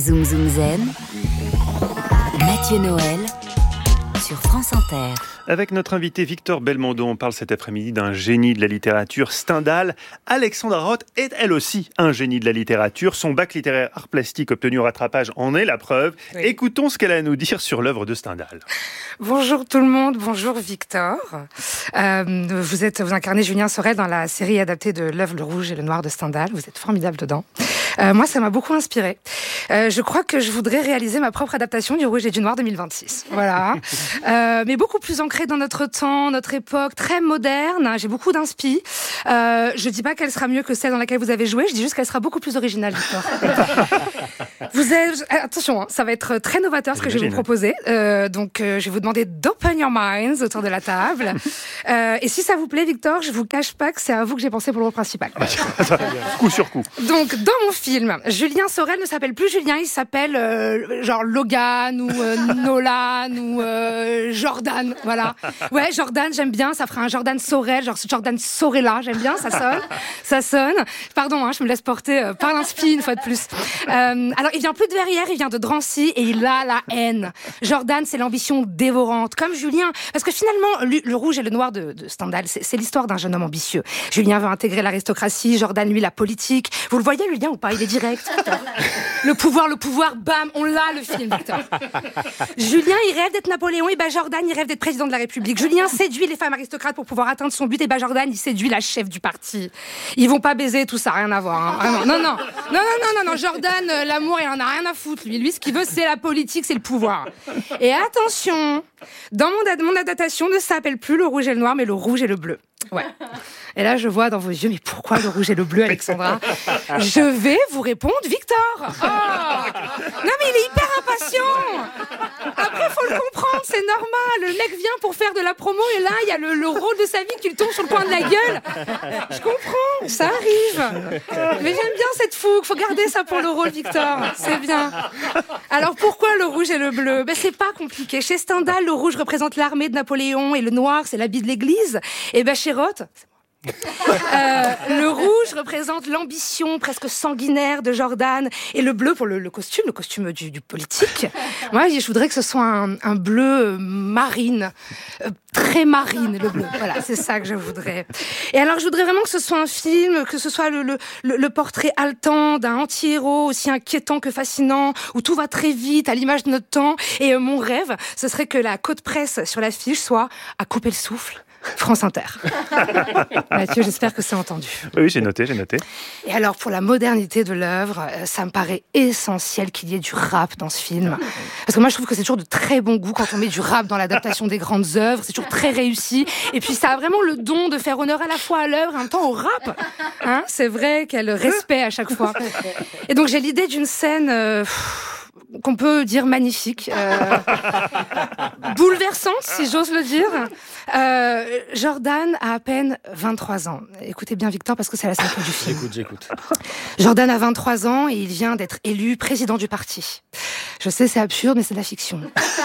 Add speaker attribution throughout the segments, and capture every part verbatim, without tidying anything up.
Speaker 1: Zoom Zoom Zen, Mathieu Noël sur France Inter.
Speaker 2: Avec notre invité Victor Belmondo, on parle cet après-midi d'un génie de la littérature, Stendhal. Alexandra Roth est elle aussi un génie de la littérature. Son bac littéraire art plastique obtenu au rattrapage en est la preuve. Oui. Écoutons ce qu'elle a à nous dire sur l'œuvre de Stendhal.
Speaker 3: Bonjour tout le monde, bonjour Victor. Euh, vous êtes, vous incarnez Julien Sorel dans la série adaptée de l'œuvre Le Rouge et le Noir de Stendhal. Vous êtes formidable dedans. Euh, moi, ça m'a beaucoup inspiré. Euh, je crois que je voudrais réaliser ma propre adaptation du Rouge et du Noir deux mille vingt-six. Voilà. Euh, mais beaucoup plus ancrée dans notre temps, notre époque, très moderne. J'ai beaucoup d'inspi. Euh, je dis pas qu'elle sera mieux que celle dans laquelle vous avez joué. Je dis juste qu'elle sera beaucoup plus originale, Victor. Vous êtes, attention, hein, ça va être très novateur ce que je vais vous proposer. Euh, donc, euh, je vais vous demander d'open your minds autour de la table. Euh, et si ça vous plaît, Victor, je vous cache pas que c'est à vous que j'ai pensé pour le rôle principal.
Speaker 2: Coup sur coup.
Speaker 3: Donc, dans mon film, Julien Sorel ne s'appelle plus Julien, il s'appelle euh, genre Logan ou euh, Nolan ou euh, Jordan, voilà. Ouais, Jordan, j'aime bien, ça fera un Jordan Sorel, genre Jordan Sorella, j'aime bien, ça sonne, ça sonne. Pardon, hein, je me laisse porter euh, par l'inspi une fois de plus. Euh, alors, il vient plus de Verrières, il vient de Drancy et il a la haine. Jordan, c'est l'ambition dévorante, comme Julien, parce que finalement, le, le Rouge et le Noir de, de Stendhal, c'est, c'est l'histoire d'un jeune homme ambitieux. Julien veut intégrer l'aristocratie, Jordan, lui, la politique. Vous le voyez, le lien ou pas? Il est direct. Le pouvoir, le pouvoir, bam, on l'a, le film, Victor. Julien, il rêve d'être Napoléon, et ben Jordan, il rêve d'être président de la République. Julien séduit les femmes aristocrates pour pouvoir atteindre son but, et ben Jordan, il séduit la chef du parti. Ils vont pas baiser, tout ça, rien à voir, hein, vraiment. Non, non, non, non, non, non, non, Jordan, euh, l'amour, il en a rien à foutre, lui. Lui, ce qu'il veut, c'est la politique, c'est le pouvoir. Et attention, dans mon, ad- mon adaptation ne s'appelle plus le rouge et le noir, mais le rouge et le bleu. Ouais. Et là, je vois dans vos yeux, mais pourquoi le rouge et le bleu, Alexandra? Je vais vous répondre, Victor. Oh non, mais il est hyper impatient. Après, faut le comprendre, c'est normal. Le mec vient pour faire de la promo et là, il y a le, le rôle de sa vie qui lui tombe sur le coin de la gueule. Je comprends, ça arrive. Mais j'aime bien cette fougue. Faut garder ça pour le rôle, Victor. C'est bien. Alors, pourquoi le rouge et le bleu? Ben, c'est pas compliqué. Chez Stendhal, le rouge représente l'armée de Napoléon et le noir, c'est l'habit de l'église. Et ben, chez Roth, Euh, le rouge représente l'ambition presque sanguinaire de Jordan et le bleu pour le, le costume, le costume du, du politique. Moi, je voudrais que ce soit un, un bleu marine, euh, très marine, le bleu. Voilà, c'est ça que je voudrais. Et alors, je voudrais vraiment que ce soit un film, que ce soit le, le, le, le portrait haletant d'un anti-héros aussi inquiétant que fascinant, où tout va très vite, à l'image de notre temps. Et euh, mon rêve, ce serait que la cote presse sur l'affiche soit à couper le souffle. France Inter. Mathieu, j'espère que c'est entendu.
Speaker 2: Oui, j'ai noté, j'ai noté.
Speaker 3: Et alors, pour la modernité de l'œuvre, ça me paraît essentiel qu'il y ait du rap dans ce film. Parce que moi, je trouve que c'est toujours de très bon goût quand on met du rap dans l'adaptation des grandes œuvres. C'est toujours très réussi. Et puis, ça a vraiment le don de faire honneur à la fois à l'œuvre et en même temps au rap. Hein, c'est vrai qu'elle respect à chaque fois. Et donc, j'ai l'idée d'une scène... Euh, qu'on peut dire magnifique, euh, bouleversante, si j'ose le dire. Euh, Jordan a à peine vingt-trois ans. Écoutez bien, Victor, parce que c'est la scène du film.
Speaker 4: J'écoute, j'écoute.
Speaker 3: Jordan a vingt-trois ans et il vient d'être élu président du parti. Je sais, c'est absurde, mais c'est de la fiction.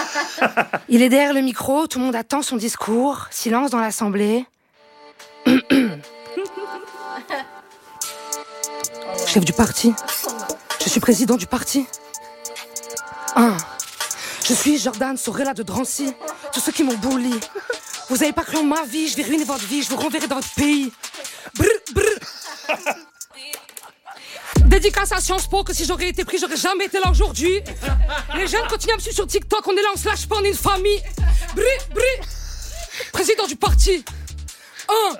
Speaker 3: Il est derrière le micro, tout le monde attend son discours. Silence dans l'assemblée. Chef du parti. Je suis président du parti. Un. Je suis Jordan Sorella de Drancy. Tous ceux qui m'ont bully. Vous avez pas cru en ma vie, je vais ruiner votre vie, je vous renverrai dans votre pays. Brr, brr. Dédicace à Sciences Po, que si j'aurais été pris, j'aurais jamais été là aujourd'hui. Les jeunes continuent à me suivre sur TikTok, on est là, on se lâche pas, on est une famille. Brr, brr. Président du parti. Un.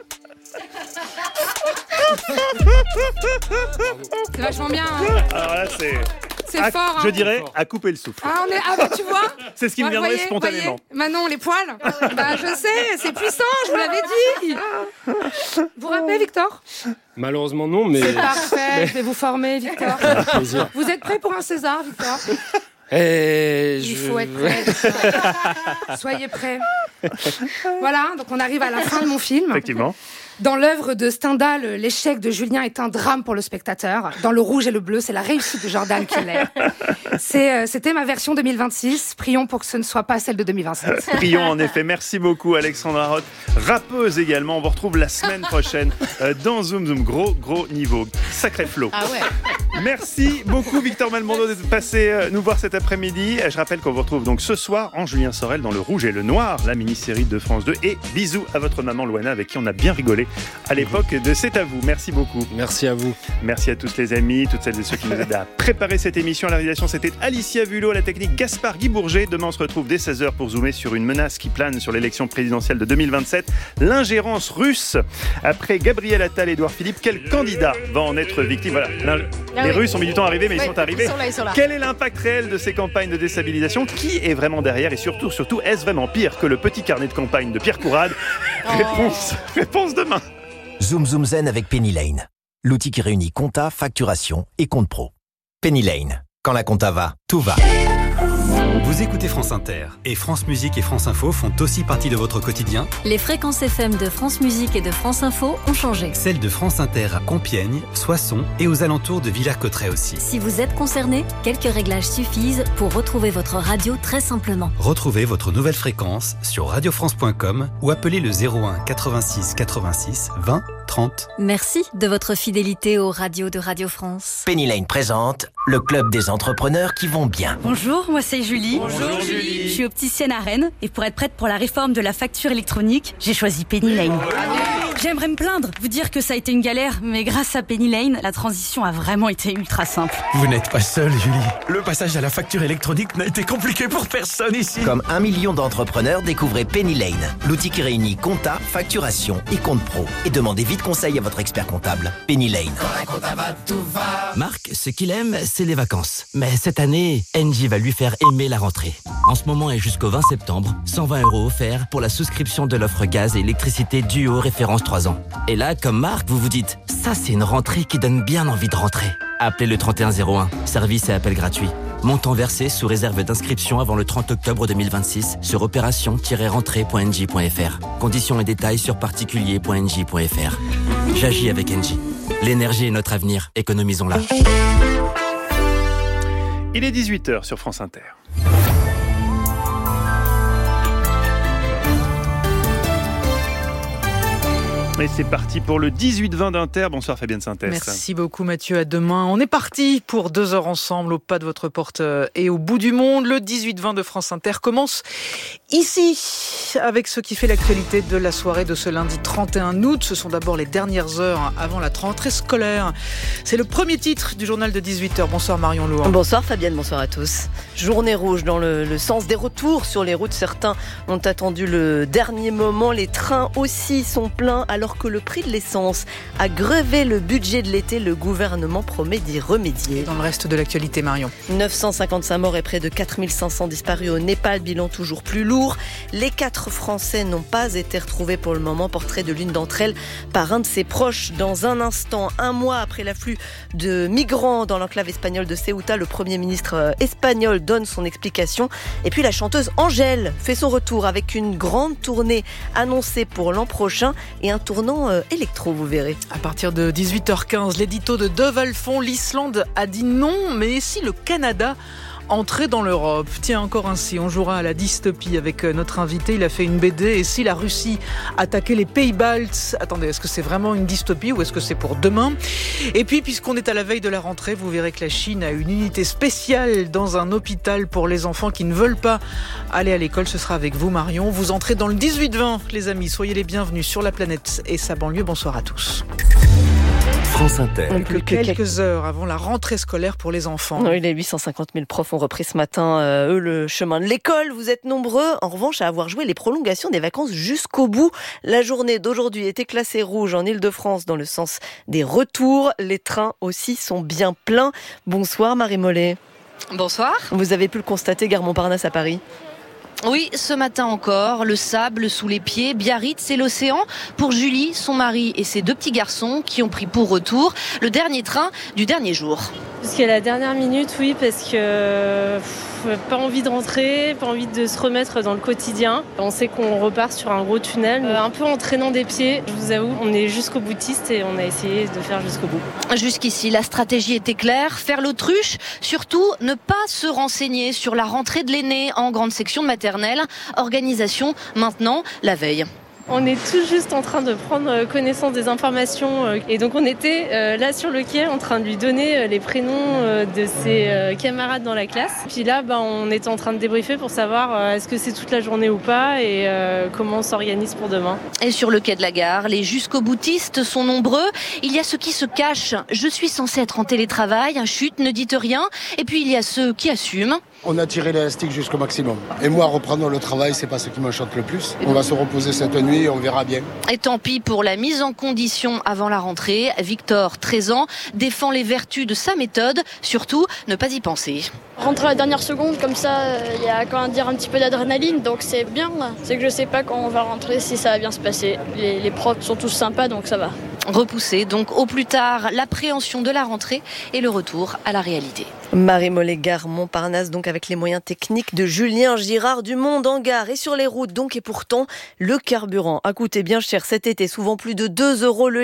Speaker 3: C'est vachement bien, hein.
Speaker 2: Alors là, c'est...
Speaker 3: C'est
Speaker 2: à,
Speaker 3: fort, hein.
Speaker 2: Je dirais à couper le souffle.
Speaker 3: Ah, on est... ah bah tu vois.
Speaker 2: C'est ce qui me viendrait
Speaker 3: voyez,
Speaker 2: spontanément.
Speaker 3: Voyez. Manon, les poils. Bah je sais, c'est puissant, je vous l'avais dit. Vous vous rappelez, Victor?
Speaker 4: Malheureusement non, mais...
Speaker 3: C'est parfait, je vais vous former, Victor.
Speaker 4: Plaisir.
Speaker 3: Vous êtes prêt pour un César, Victor?
Speaker 4: Et
Speaker 3: Il
Speaker 4: je...
Speaker 3: faut être prêt. Soyez prêts. Voilà, donc on arrive à la fin de mon film.
Speaker 2: Effectivement.
Speaker 3: Dans l'œuvre de Stendhal, l'échec de Julien est un drame pour le spectateur. Dans Le Rouge et le Bleu, c'est la réussite de Jordan qui l'est. C'est, euh, c'était ma version deux mille vingt-six. Prions pour que ce ne soit pas celle de deux mille vingt-sept.
Speaker 2: Prions en effet. Merci beaucoup Alexandra Roth, rappeuse également. On vous retrouve la semaine prochaine euh, dans Zoom Zoom. Gros, gros niveau. Sacré flow.
Speaker 3: Ah ouais.
Speaker 2: Merci beaucoup Victor Belmondo d'être passé nous voir cet après-midi. Je rappelle qu'on vous retrouve donc ce soir en Julien Sorel dans Le Rouge et le Noir, la mini-série de France deux. Et bisous à votre maman Loana avec qui on a bien rigolé à l'époque de C'est à vous. Merci beaucoup.
Speaker 4: Merci à vous.
Speaker 2: Merci à tous les amis, toutes celles et ceux qui nous aident à préparer cette émission. À la réalisation, c'était Alicia Vulot, à la technique Gaspard Guy Bourget. Demain, on se retrouve dès seize heures pour zoomer sur une menace qui plane sur l'élection présidentielle de deux mille vingt-sept, l'ingérence russe. Après Gabriel Attal et Édouard Philippe, quel candidat va en être victime? Voilà. Les ah oui. Russes ont mis du temps à arriver, mais oui, ils sont arrivés. Ils sont là, ils sont là. Quel est l'impact réel de ces campagnes de déstabilisation? Qui est vraiment derrière? Et surtout, surtout, est-ce vraiment pire que le petit carnet de campagne de Pierre Courade? oh. Réponse, réponse demain.
Speaker 5: Zoom Zoom Zen avec Penny Lane. L'outil qui réunit compta, facturation et compte pro. Penny Lane. Quand la compta va, tout va.
Speaker 6: Vous écoutez France Inter et France Musique et France Info font aussi partie de votre quotidien.
Speaker 7: Les fréquences F M de France Musique et de France Info ont changé.
Speaker 6: Celles de France Inter à Compiègne, Soissons et aux alentours de Villers-Cotterêts aussi.
Speaker 7: Si vous êtes concerné, quelques réglages suffisent pour retrouver votre radio très simplement.
Speaker 6: Retrouvez votre nouvelle fréquence sur radio france point com ou appelez le zéro un quatre-vingt-six quatre-vingt-six vingt trente.
Speaker 7: Merci de votre fidélité aux radios de Radio France.
Speaker 5: Penny Lane présente le club des entrepreneurs qui vont bien.
Speaker 8: Bonjour, moi c'est Julie.
Speaker 2: Bonjour Julie.
Speaker 8: Je suis opticienne à Rennes et pour être prête pour la réforme de la facture électronique, j'ai choisi Penny Lane. J'aimerais me plaindre, vous dire que ça a été une galère, mais grâce à Penny Lane, la transition a vraiment été ultra simple.
Speaker 9: Vous n'êtes pas seule, Julie. Le passage à la facture électronique n'a été compliqué pour personne ici.
Speaker 5: Comme un million d'entrepreneurs, découvrez Penny Lane, l'outil qui réunit compta, facturation et compte pro. Et demandez vite conseil à votre expert comptable. Penny Lane.
Speaker 9: Quand la compta va, tout va. Marc, ce qu'il aime, c'est les vacances. Mais cette année, Engie va lui faire aimer la rentrée. En ce moment et jusqu'au vingt septembre, cent vingt euros offerts pour la souscription de l'offre gaz et électricité Duo référence trois ans. Et là, comme Marc, vous vous dites, ça c'est une rentrée qui donne bien envie de rentrer. Appelez le trente et un zéro un, service et appel gratuit. Montant versé sous réserve d'inscription avant le trente octobre deux mille vingt-six sur opération tiret rentrée point engie point f r. Conditions et détails sur particulier point engie point f r. J'agis avec Engie. L'énergie est notre avenir, économisons-la.
Speaker 2: Il est dix-huit heures sur France Inter. Et c'est parti pour le dix-huit vingt d'Inter. Bonsoir Fabienne Synthèse.
Speaker 10: Merci beaucoup Mathieu, à demain. On est parti pour deux heures ensemble au pas de votre porte et au bout du monde. Le dix-huit vingt de France Inter commence ici avec ce qui fait l'actualité de la soirée de ce lundi trente et un août. Ce sont d'abord les dernières heures avant la rentrée scolaire. C'est le premier titre du journal de dix-huit heures. Bonsoir Marion Louan.
Speaker 11: Bonsoir Fabienne, bonsoir à tous. Journée rouge dans le, le sens des retours sur les routes. Certains ont attendu le dernier moment. Les trains aussi sont pleins alors que le prix de l'essence a grevé le budget de l'été. Le gouvernement promet d'y remédier.
Speaker 10: Dans le reste de l'actualité, Marion.
Speaker 11: neuf cent cinquante-cinq morts et près de quatre mille cinq cents disparus au Népal. Bilan toujours plus lourd. Les quatre Français n'ont pas été retrouvés pour le moment. Portrait de l'une d'entre elles par un de ses proches. Dans un instant, un mois après l'afflux de migrants dans l'enclave espagnole de Ceuta, le Premier ministre espagnol donne son explication. Et puis la chanteuse Angèle fait son retour avec une grande tournée annoncée pour l'an prochain et un tournant euh, électro, vous verrez.
Speaker 10: À partir de dix-huit heures quinze, l'édito de Dove Alphon, l'Islande a dit non, mais si le Canada entrer dans l'Europe. Tiens, encore ainsi, on jouera à la dystopie avec notre invité. Il a fait une B D. Et si la Russie attaquait les pays baltes? Attendez, est-ce que c'est vraiment une dystopie ou est-ce que c'est pour demain? Et puis, puisqu'on est à la veille de la rentrée, vous verrez que la Chine a une unité spéciale dans un hôpital pour les enfants qui ne veulent pas aller à l'école. Ce sera avec vous, Marion. Vous entrez dans le dix-huit vingt, les amis. Soyez les bienvenus sur la planète et sa banlieue. Bonsoir à tous.
Speaker 5: France Inter.
Speaker 10: Que quelques heures avant la rentrée scolaire pour les enfants.
Speaker 11: Oui, les huit cent cinquante mille profs ont repris ce matin, euh, eux, le chemin de l'école. Vous êtes nombreux, en revanche, à avoir joué les prolongations des vacances jusqu'au bout. La journée d'aujourd'hui était classée rouge en Ile-de-France dans le sens des retours. Les trains aussi sont bien pleins. Bonsoir Marie Mollet.
Speaker 12: Bonsoir.
Speaker 11: Vous avez pu le constater, gare Montparnasse à Paris.
Speaker 12: Oui, ce matin encore, le sable sous les pieds, Biarritz et l'océan pour Julie, son mari et ses deux petits garçons qui ont pris pour retour le dernier train du dernier jour.
Speaker 13: Jusqu'à la dernière minute, oui, parce que pff, pas envie de rentrer, pas envie de se remettre dans le quotidien. On sait qu'on repart sur un gros tunnel, euh, un peu en traînant des pieds. Je vous avoue, on est jusqu'au boutiste et on a essayé de faire jusqu'au bout.
Speaker 12: Jusqu'ici, la stratégie était claire, faire l'autruche, surtout ne pas se renseigner sur la rentrée de l'aîné en grande section de maternelle. Organisation maintenant la veille.
Speaker 13: On est tout juste en train de prendre connaissance des informations et donc on était euh, là sur le quai en train de lui donner les prénoms euh, de ses euh, camarades dans la classe. Puis là, bah, on était en train de débriefer pour savoir euh, est-ce que c'est toute la journée ou pas et euh, comment on s'organise pour demain.
Speaker 12: Et sur le quai de la gare, les jusqu'au-boutistes sont nombreux. Il y a ceux qui se cachent. Je suis censé être en télétravail, chut, ne dites rien. Et puis il y a ceux qui assument.
Speaker 14: On a tiré l'élastique jusqu'au maximum. Et moi, reprendre le travail, c'est pas ce qui m'enchante le plus. On va se reposer cette nuit et on verra bien.
Speaker 12: Et tant pis pour la mise en condition avant la rentrée. Victor, treize ans, défend les vertus de sa méthode. Surtout, ne pas y penser.
Speaker 15: Rentrer à la dernière seconde, comme ça, il y a quand même dire un petit peu d'adrénaline, donc c'est bien. C'est que je sais pas quand on va rentrer, si ça va bien se passer. Les, les profs sont tous sympas, donc ça va.
Speaker 12: Repousser donc au plus tard l'appréhension de la rentrée et le retour à la réalité.
Speaker 11: Marie Mollet, gare Montparnasse, donc avec les moyens techniques de Julien Girard du Monde en gare et sur les routes donc. Et pourtant, le carburant a coûté bien cher cet été, souvent plus de deux euros le